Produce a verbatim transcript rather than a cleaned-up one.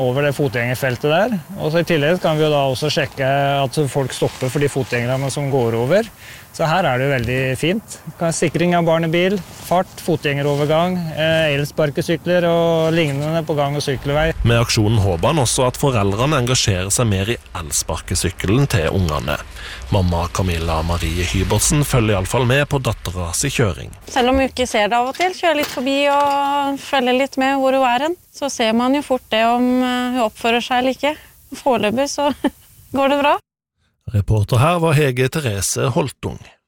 over det fotgjengerfeltet der. Og så i tillegg kan vi jo da også sjekke at folk stopper for de fotgjengerne som går over. Så her er det jo veldig fint. Sikring av barnebil, fart, fotgjengerovergang, elsparkesykler og lignende på gang- og sykkelvei. Med aksjonen håper han også at foreldrene engasjerer seg mer i elsparkesykkelen til ungene. Mamma Camilla Marie Hybertsen følger i alle fall med på datteren sin kjøring. Selv om hun ikke ser det av og til, kjører litt forbi og følger litt med hvor hun er hen, så ser man jo fort det om hun oppfører seg eller ikke. Foreløpig så går det bra. Reporter her var Hege Therese Holtung.